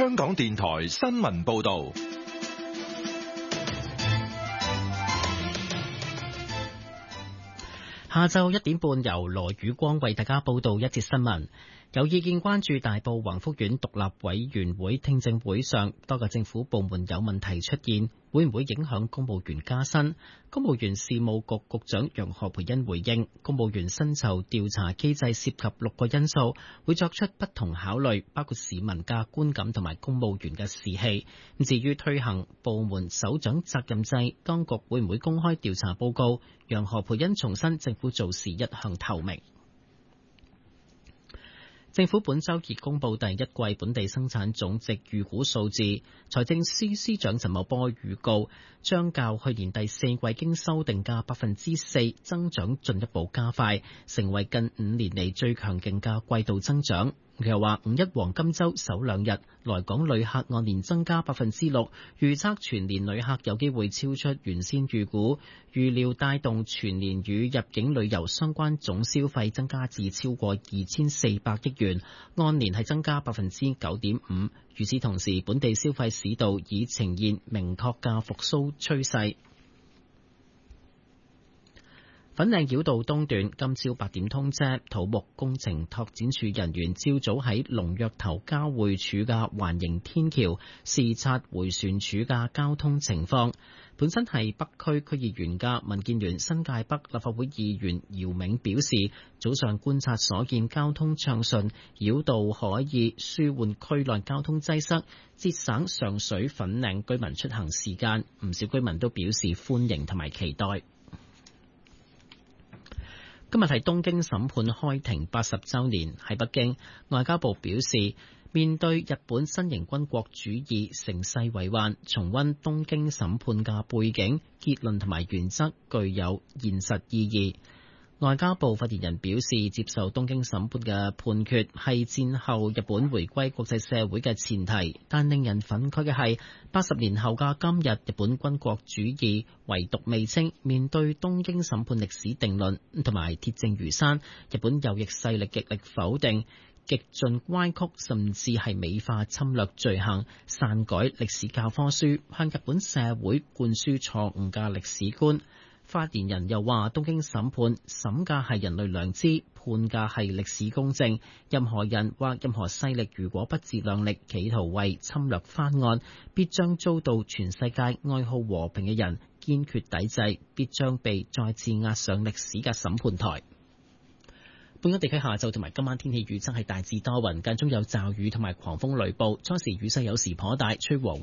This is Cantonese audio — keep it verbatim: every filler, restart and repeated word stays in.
香港電台新聞報道。 下晝一點半，由羅宇光為大家報道一節新聞。有意見關注大埔宏福苑獨立委員會聽證會上多個政府部門有問題出現，會唔會影響公務員加薪？公務員事務局局長楊何蓓茵回應，公務員薪酬調查機制涉及六個因素，會作出不同考慮，包括市民嘅觀感同埋公務員嘅士氣。至於推行部門首長責任制，當局會唔會公開調查報告？楊何蓓茵重申政府做事一向透明。政府本周結公布第一季本地生產總值預估數字，財政司司長陳茂波預告將較去年第四季經修訂嘅百分之四增長進一步加快，成為近五年嚟最強勁嘅季度增長。佢又話五一黃金週首兩日來港旅客按年增加百分之六，預測全年旅客有機會超出原先預估，預料帶動全年與入境旅遊相關總消費增加至超過二千四百億元，按年係增加百分之九點五。與此同時，本地消費市道已呈現明確嘅復甦趨勢。粉嶺繞道東段今朝八點通車，土木工程拓展署人員朝早喺龍躍頭交匯處嘅環形天橋視察迴旋處嘅交通情況。本身係北區區議員嘅民建聯新界北立法會議員姚銘表示，早上觀察所見交通暢順，繞道可以舒緩區內交通擠塞，節省上水粉嶺居民出行時間。唔少居民都表示歡迎同埋期待。今日係東京審判開庭八十週年，喺北京，外交部表示，面對日本新型軍國主義乘勢為患，重溫東京審判嘅背景、結論同埋原則具有現實意義。外交部發言人表示，接受東京審判嘅判決係戰後日本回歸國際社會嘅前提，但令人憤慨嘅係，八十年後嘅今日，日本軍國主義唯獨未清。面對東京審判歷史定論同埋鐵證如山，日本右翼勢力極力否定、極盡歪曲，甚至係美化侵略罪行，篡改歷史教科書，向日本社會灌輸錯誤嘅歷史觀。發言人又話，東京審判審嘅係人類良知，判嘅係歷史公正。任何人或任何勢力如果不自量力，企圖為侵略翻案，必將遭到全世界愛好和平嘅人堅決抵制，必將被再次押上歷史嘅審判台。本港地區下晝同埋今晚天氣預測係大致多雲，間中有驟雨同埋狂風雷暴，初時雨勢有時頗大，吹和緩。